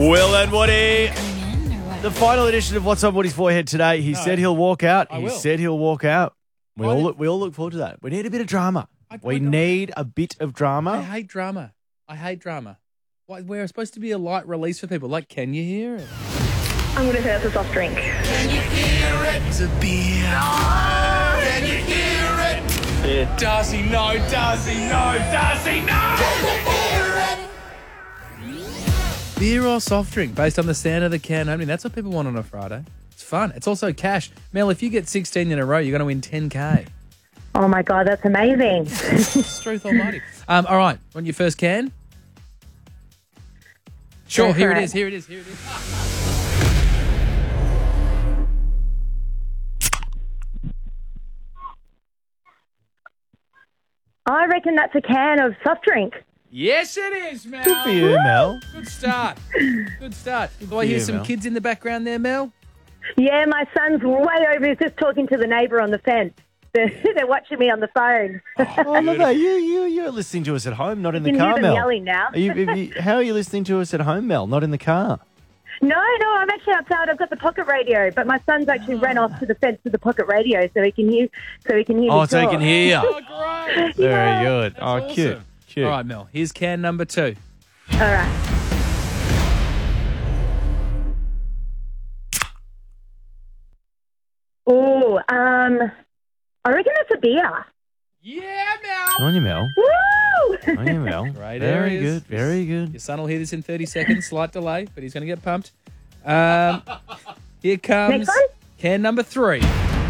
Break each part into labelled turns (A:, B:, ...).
A: Will and Woody. The final edition of What's on Woody's forehead today. He said he'll walk out. He said he'll walk out. We all look forward to that. We need a bit of drama. We need a bit of drama.
B: I hate drama. We're supposed to be a light release for people. Like, can you hear it?
C: I'm going to say it's a soft drink.
B: Can you hear it? It's a beer. No. Can you hear it?
A: Yeah.
B: Darcy, no. Darcy, no. Darcy, no. Can you hear it? Beer or soft drink, based on the sound of the can opening. That's what people want on a Friday. It's fun. It's also cash. Mel, if you get 16 in a row, you're going to win 10K.
C: Oh, my God, that's amazing.
B: Truth almighty. All right, want your first can? Sure, here it is.
C: I reckon that's a can of soft drink.
B: Yes, it is, Mel.
A: Good for you, Mel.
B: Good start. Do I hear some kids in the background there, Mel?
C: Yeah, my son's way over. He's just talking to the neighbour on the fence. They're watching me on the phone.
A: Oh, look at that. You're listening to us at home, not in the
C: You can
A: car,
C: hear them
A: Mel.
C: yelling now.
A: How are you listening to us at home, Mel, not in the car?
C: No, I'm actually outside. I've got the pocket radio, but my son's actually ran off to the fence with the pocket radio so he can hear.
A: Oh, so he can hear you.
B: Oh, great.
A: Very good.
B: That's
A: Oh,
B: awesome.
A: cute.
B: All right, Mel. Here's can number 2.
C: All right. Oh, I reckon that's a beer.
B: Yeah, Mel.
A: On you, Mel.
C: Woo!
A: On you, Mel.
B: Right,
A: Very
B: areas.
A: good. Very good.
B: Your son will hear this in 30 seconds. Slight delay, but he's going to get pumped. Here comes
C: Next one?
B: can number 3.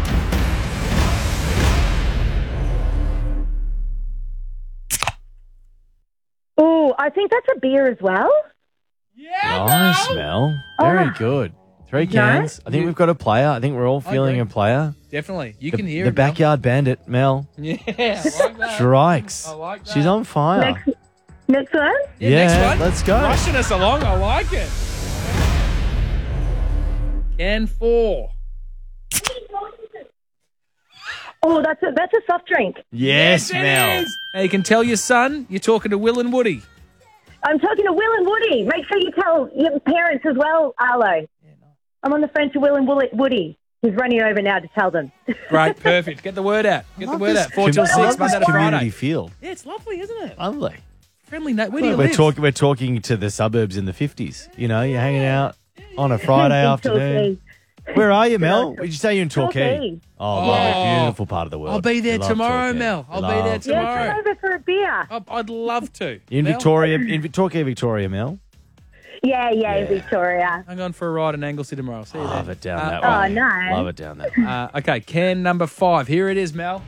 C: Oh, I think that's a beer as well.
B: Yeah,
A: Nice,
B: Mel.
A: Mel. Very
C: Oh.
A: good. 3 cans. I think we've got a player. I think we're all feeling
B: agree.
A: a player.
B: Definitely. You
A: The,
B: can hear
A: the
B: it, Mel.
A: backyard bandit, Mel.
B: Yeah, I like that.
A: Strikes.
B: I like that.
A: She's on fire.
C: Next one.
B: Yeah, next one.
A: Let's go.
B: Rushing us along. I like it. Can 4.
C: Oh, that's a soft drink.
A: Yes,
B: it
A: Mel.
B: is. Now you can tell your son you're talking to Will and Woody.
C: I'm talking to Will and Woody. Make sure you tell your parents as well, Arlo. I'm on the phone to Will and Woody. He's running over now to tell them.
B: Great, perfect. Get the word out. Get the word out. 4 till 6,
A: I love
B: Monday
A: this
B: to
A: community
B: Friday.
A: feel.
B: Yeah, it's lovely, isn't it?
A: Lovely.
B: Friendly note. Where do you
A: We're
B: live?
A: we're talking to the suburbs in the 50s. You know, you're hanging out on a Friday afternoon. Where are you, Mel? Did you say you're in Torquay?
C: Torquay.
A: Oh, lovely. Beautiful part of the world.
B: I'll be there
A: We love
B: tomorrow,
A: Torquay.
B: Mel. I'll be
A: Love
B: there
A: it.
C: Yeah,
B: tomorrow.
C: come over for a beer.
B: I'd love to.
A: In
B: Mel?
A: Victoria, in Torquay, Victoria, Mel.
C: Yeah, Victoria.
B: I'm going for a ride in Anglesey tomorrow. I'll see you
A: Love
B: then.
A: it down that
C: Oh,
A: way.
C: no.
A: Love it down that way.
B: Okay, can number 5. Here it is, Mel.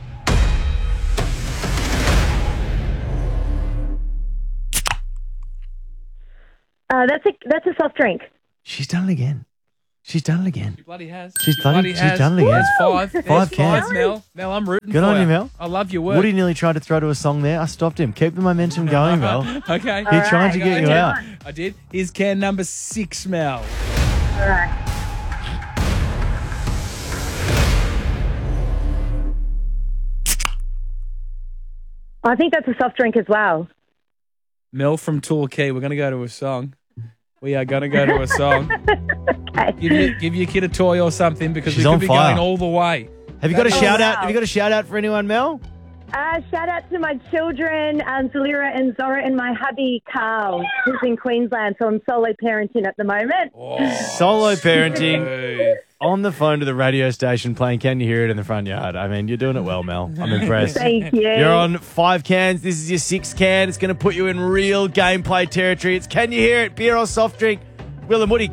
C: That's a soft drink.
A: She's done it again. She's done it again.
B: She bloody has.
A: She's
B: She
A: done
B: bloody
A: it
B: has.
A: again.
B: There's 5. There's
A: 5 cans.
B: Mel. Mel, I'm rooting
A: Good
B: for
A: on you, Mel.
B: I love your work.
A: Woody nearly tried to throw to a song there. I stopped him. Keep the momentum going, Mel.
B: Okay.
A: He tried to get you out.
B: I did. Here's can number 6, Mel.
C: All right. I think that's a soft drink as well.
B: Mel from Torquay. We're going to go to a song. We are going to go to a song.
C: Okay.
B: Give your kid a toy or something because
A: She's
B: we
A: on
B: could be
A: fire.
B: going all the way.
A: Have you got a
C: Oh,
A: shout out?
C: wow.
A: Have you got a shout out for anyone, Mel?
C: Shout out to my children, Zalira and Zora, and my hubby, Carl, who's in Queensland. So I'm solo parenting at the moment.
A: Solo parenting
B: Hey.
A: on the phone to the radio station playing Can You Hear It in the front yard. I mean, you're doing it well, Mel. I'm impressed.
C: Thank you.
A: You're on 5 cans. This is your 6th can. It's going to put you in real gameplay territory. It's Can You Hear It? Beer or soft drink? Will and Woody.